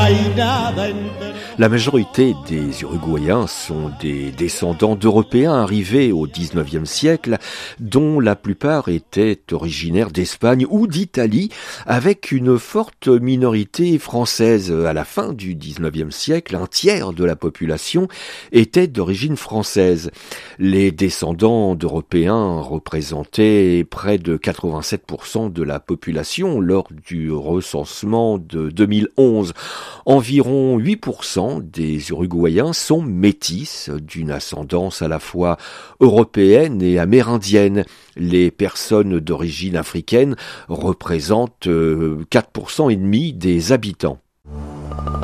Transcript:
La majorité des Uruguayens sont des descendants d'Européens arrivés au XIXe siècle, dont la plupart étaient originaires d'Espagne ou d'Italie, avec une forte minorité française. À la fin du XIXe siècle, un tiers de la population était d'origine française. Les descendants d'Européens représentaient près de 87% de la population lors du recensement de 2011. Environ 8% des Uruguayens sont métis, d'une ascendance à la fois européenne et amérindienne. Les personnes d'origine africaine représentent 4,5% des habitants.